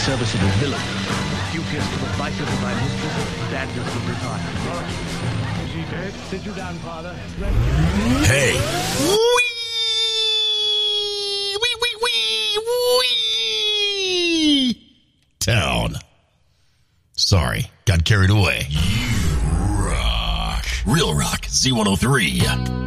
serviceable villain, duteous to the vices of thy mistress, badness of retire. Is he dead? Sit you down, father. Hey. Wee. Town. Sorry, got carried away. You rock. Real rock, Z103.